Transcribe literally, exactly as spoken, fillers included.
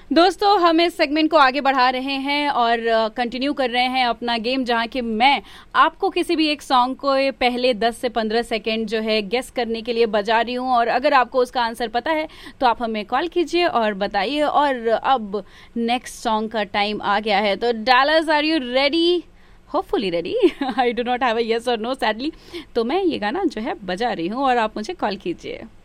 दोस्तों, हम इस सेगमेंट को आगे बढ़ा रहे हैं और कंटिन्यू कर रहे हैं अपना गेम, जहां कि मैं आपको किसी भी एक सॉन्ग को पहले दस से पंद्रह सेकंड जो है गेस करने के लिए बजा रही हूं, और अगर आपको उसका आंसर पता है तो आप हमें कॉल कीजिए और बताइए। और अब नेक्स्ट सॉन्ग का टाइम आ गया है, तो dollars, are you ready? Hopefully ready. I do not have a yes और नो सैडली। तो मैं ये गाना जो है बजा रही हूँ और आप मुझे कॉल कीजिए।